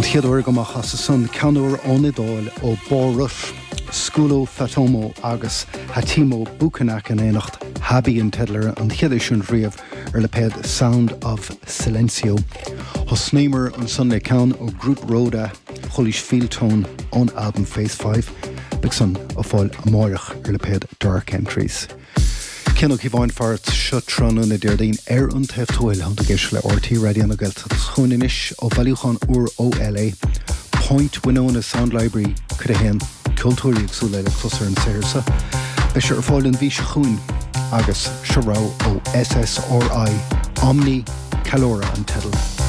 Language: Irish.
An chiadúir go macha sa son ceanúir ónidáil ó Bórus, Sculo Fatomo agus Hatimo Buchanan in éanacht Habí an Tedler an chiadiisiún riamh le péad Sound of Silencio. Hosnéimer an Sunday ceann ó Group Rhoda Cholis Fieldtone on album Phase 5 ag son ó fáil amárach le péad Dark Entries. Cinnach bhain fart seo tránú na déirdaon an taobhtóil an géis le RT Radio na Gaelta chuinis ó bhailiúchan OLA Point Winona Sound Library chudahéan cultúrí agsúla le closair an saoirsa. Bheis ar fáil an bhí se chuin agus se rá ó SSRI Omni Calora an Tedal.